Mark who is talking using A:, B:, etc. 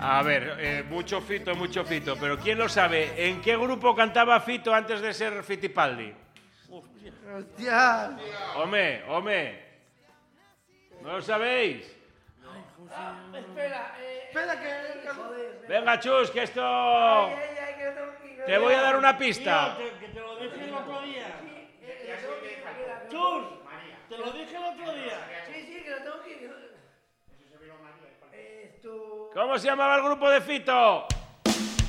A: A ver, mucho Fito, pero ¿quién lo sabe? ¿En qué grupo cantaba Fito antes de ser Fittipaldi?
B: ¡Hostia!
A: Home. ¿No lo sabéis?
B: Espera que... Joder.
A: Venga, Chus, que esto... Te voy a dar una pista.
C: Que te lo dije el otro día. Chus, te lo dije el otro día.
B: Sí, que lo tengo que...
A: ¿Cómo se llamaba el grupo de Fito?